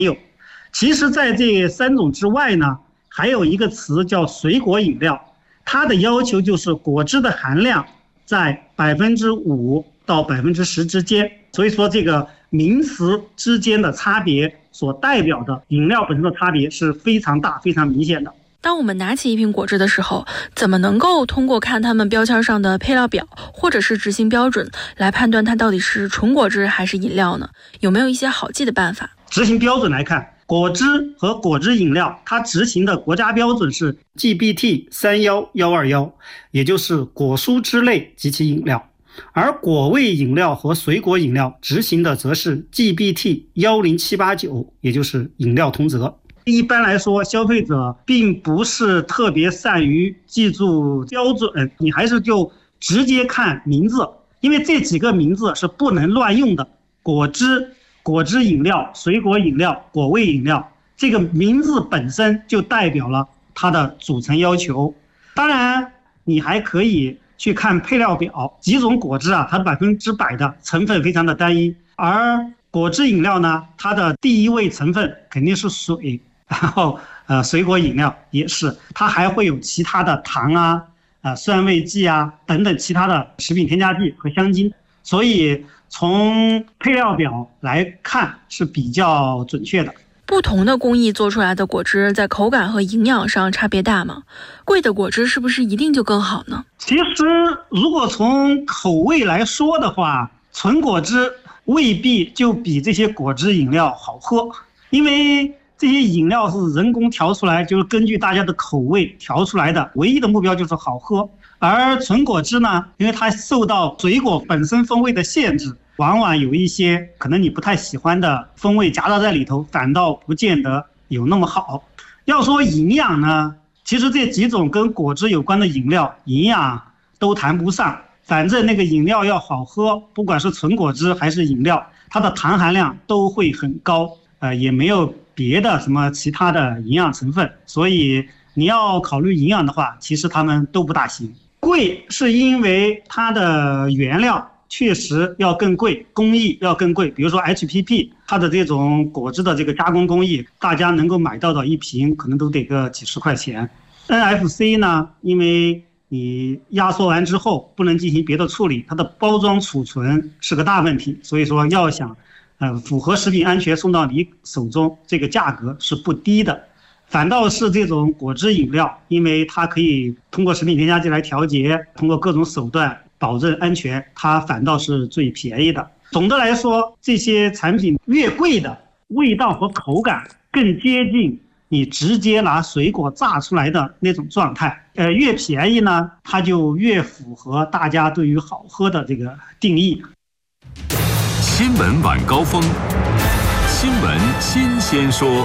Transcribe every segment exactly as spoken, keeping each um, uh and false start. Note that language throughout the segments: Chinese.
有。其实在这三种之外呢，还有一个词叫水果饮料，它的要求就是果汁的含量在百分之五到百分之十之间。所以说这个名词之间的差别所代表的饮料本身的差别是非常大非常明显的。 当我们拿起一瓶果汁的时候，怎么能够通过看它们标签上的配料表或者是执行标准来判断它到底是纯果汁还是饮料呢？有没有一些好记的办法？ 执行标准来看，果汁和果汁饮料它执行的国家标准是 G B T 三一一二一， 也就是果蔬汁类及其饮料，而果味饮料和水果饮料执行的则是 G B T 一零七八九， 也就是饮料通则。一般来说，消费者并不是特别善于记住标准，你还是就直接看名字，因为这几个名字是不能乱用的。果汁、果汁饮料、水果饮料、果味饮料，这个名字本身就代表了它的组成要求。当然，你还可以去看配料表，几种果汁啊，它百分之百的成分非常的单一，而果汁饮料呢，它的第一位成分肯定是水。然后呃，水果饮料也是，它还会有其他的糖啊、呃酸味剂啊等等其他的食品添加剂和香精，所以从配料表来看是比较准确的。 不同的工艺做出来的果汁在口感和营养上差别大吗？贵的果汁是不是一定就更好呢？ 其实如果从口味来说的话，纯果汁未必就比这些果汁饮料好喝，因为这些饮料是人工调出来，就是根据大家的口味调出来的，唯一的目标就是好喝。而纯果汁呢，因为它受到水果本身风味的限制，往往有一些可能你不太喜欢的风味夹杂在里头，反倒不见得有那么好。要说营养呢，其实这几种跟果汁有关的饮料营养都谈不上，反正那个饮料要好喝，不管是纯果汁还是饮料，它的糖含量都会很高，呃，也没有别的什么其他的营养成分，所以你要考虑营养的话，其实它们都不大行。贵是因为它的原料确实要更贵，工艺要更贵，比如说 H P P 它的这种果汁的这个加工工艺，大家能够买到的一瓶可能都得个几十块钱。 N F C 呢，因为你压缩完之后不能进行别的处理，它的包装储存是个大问题，所以说要想呃，符合食品安全送到你手中，这个价格是不低的。反倒是这种果汁饮料，因为它可以通过食品添加剂来调节，通过各种手段保证安全，它反倒是最便宜的。总的来说，这些产品越贵的，味道和口感更接近你直接拿水果榨出来的那种状态，呃，越便宜呢，它就越符合大家对于好喝的这个定义。 新闻晚高峰，新闻新鲜说。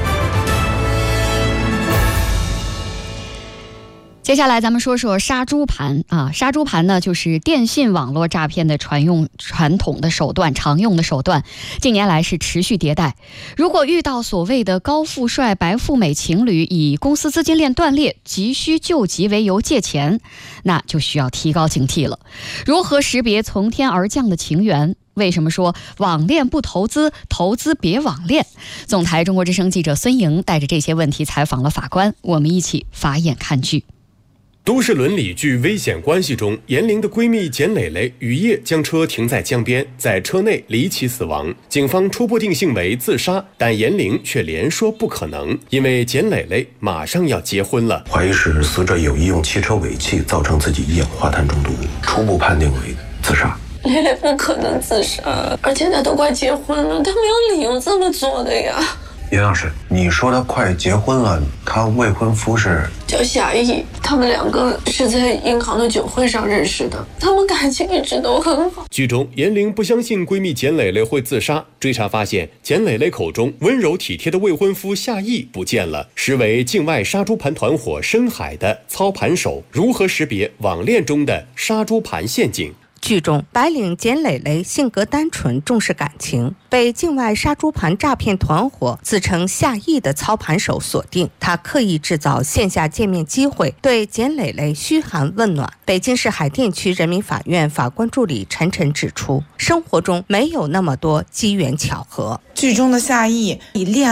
接下来咱们说说杀猪盘啊，杀猪盘呢就是电信网络诈骗的传用传统的手段，常用的手段，近年来是持续迭代。如果遇到所谓的高富帅白富美情侣以公司资金链断裂、急需救急为由借钱，那就需要提高警惕了。如何识别从天而降的情缘？为什么说网恋不投资，投资别网恋？总台中国之声记者孙莹带着这些问题采访了法官，我们一起法眼看剧。 都市伦理剧《危险关系》中，严玲的闺蜜简蕾蕾雨夜将车停在江边，在车内离奇死亡。警方初步定性为自杀，但严玲却连说不可能，因为简蕾蕾马上要结婚了。 怀疑是死者有意用汽车尾气造成自己一氧化碳中毒，初步判定为自杀。 蕾蕾不可能自杀，而且她都快结婚了，她没有理由这么做的呀。 严老师，你说她快结婚了，她未婚夫是叫夏意，他们两个是在银行的酒会上认识的，他们感情一直都很好。 剧中，严玲不相信闺蜜简蕾蕾会自杀，追查发现简蕾蕾口中温柔体贴的未婚夫夏意不见了，实为境外杀猪盘团伙深海的操盘手。如何识别网恋中的杀猪盘陷阱？ 剧中，白领简蕾蕾性格单纯，重视感情，被境外杀猪盘诈骗团伙自称夏意的操盘手锁定。他刻意制造线下见面机会，对简蕾蕾嘘寒问暖。北京市海淀区人民法院法官助理陈晨指出，生活中没有那么多机缘巧合。 剧中的夏意以恋